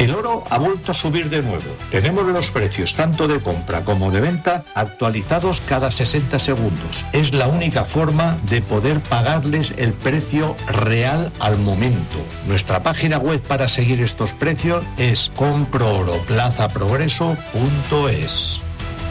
El oro ha vuelto a subir de nuevo. Tenemos los precios tanto de compra como de venta actualizados cada 60 segundos. Es la única forma de poder pagarles el precio real al momento. Nuestra página web para seguir estos precios es comproroplazaprogreso.es.